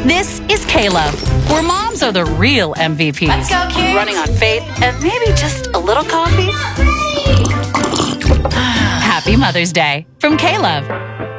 This is K-Love, where moms are the real MVPs. Let's go, kids. Running on faith and maybe just a little coffee. Happy Mother's Day from K-Love.